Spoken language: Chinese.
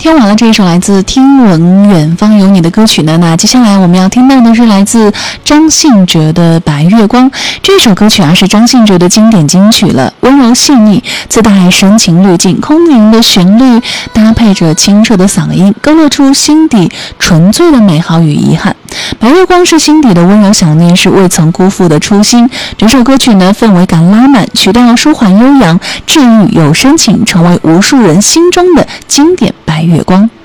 听完了这一首来自听闻远方有你的歌曲呢，那接下来我们要听到的是来自张信哲的白月光。这首歌曲是张信哲的经典金曲了，温柔细腻，自带深情滤镜，空灵的旋律搭配着清澈的嗓音，勾勒出心底纯粹的美好与遗憾。白月光是心底的温柔想念，是未曾辜负的初心。整首歌曲呢，氛围感拉满，曲调舒缓悠扬，治愈又深情，成为无数人心中的经典白月光。